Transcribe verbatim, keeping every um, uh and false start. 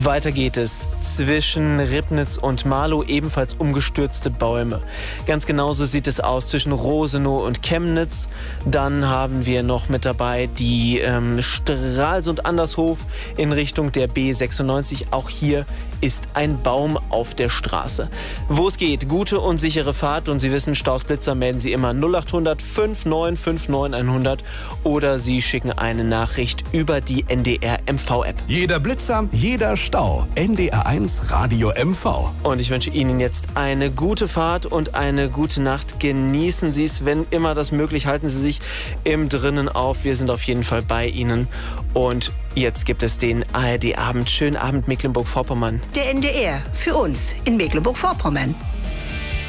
Weiter geht es zwischen Ribnitz und Marlow, ebenfalls umgestürzte Bäume. Ganz genauso sieht es aus zwischen Rosenow und Chemnitz. Dann haben wir noch mit dabei die ähm, Stralsund-Andershof in Richtung der B sechsundneunzig. Auch hier ist ein Baum auf der Straße. Wo es geht, gute und sichere Fahrt. Und Sie wissen, Staus, Blitzer melden Sie immer null acht hundert fünf neun fünf neun hundert oder Sie schicken eine Nachricht über die N D R M V-App. Jeder Blitzer, jeder Stau. N D R eins Radio M V. Und ich wünsche Ihnen jetzt eine gute Fahrt und eine gute Nacht. Genießen Sie es, wenn immer das möglich. Halten Sie sich im Drinnen auf. Wir sind auf jeden Fall bei Ihnen. Und jetzt gibt es den A R D-Abend. Schönen Abend, Mecklenburg-Vorpommern. Der N D R für uns in Mecklenburg-Vorpommern.